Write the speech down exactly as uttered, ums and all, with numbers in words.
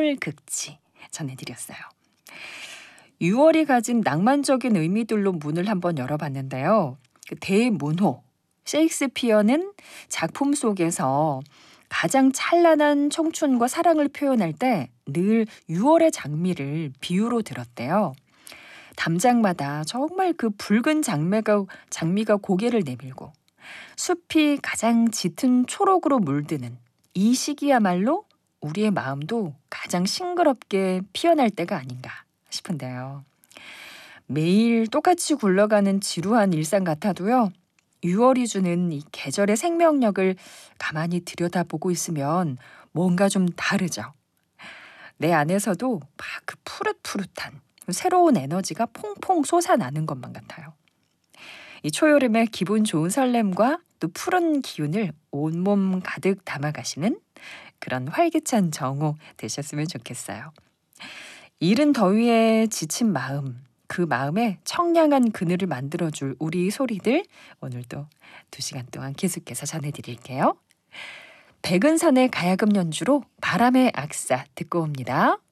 극치 전해드렸어요. 유월이 가진 낭만적인 의미들로 문을 한번 열어봤는데요. 그 대문호, 셰익스피어는 작품 속에서 가장 찬란한 청춘과 사랑을 표현할 때 늘 유월의 장미를 비유로 들었대요. 담장마다 정말 그 붉은 장미가, 장미가 고개를 내밀고 숲이 가장 짙은 초록으로 물드는 이 시기야말로 우리의 마음도 가장 싱그럽게 피어날 때가 아닌가 싶은데요. 매일 똑같이 굴러가는 지루한 일상 같아도요. 유월이 주는 이 계절의 생명력을 가만히 들여다보고 있으면 뭔가 좀 다르죠. 내 안에서도 막 그 푸릇푸릇한 새로운 에너지가 퐁퐁 솟아나는 것만 같아요. 이 초여름의 기분 좋은 설렘과 또 푸른 기운을 온몸 가득 담아가시는 그런 활기찬 정오 되셨으면 좋겠어요. 이른 더위에 지친 마음, 그 마음에 청량한 그늘을 만들어줄 우리 소리들 오늘도 두 시간 동안 계속해서 전해드릴게요. 백은선의 가야금 연주로 바람의 악사 듣고 옵니다.